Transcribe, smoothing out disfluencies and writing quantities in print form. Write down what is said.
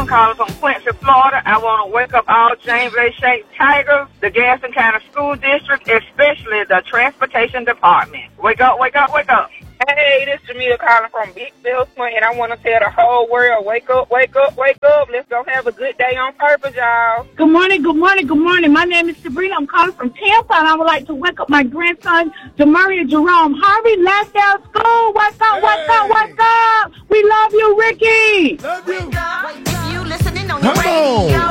calling from Quincy, Florida. I want to wake up all James A. Shanks Tigers, the Gaston County School District, especially the Transportation Department. Wake up, wake up, wake up. Hey, this is Jamila calling from Big Bills Point, and I want to tell the whole world, wake up, wake up, wake up. Let's go have a good day on purpose, y'all. Good morning, good morning, good morning. My name is Sabrina. I'm calling from Tampa, and I would like to wake up my grandson, Demaria Jerome Harvey, last day of school. What's up, what's up, what's up? We love you, Ricky. Love you. You listening on your Come on. radio.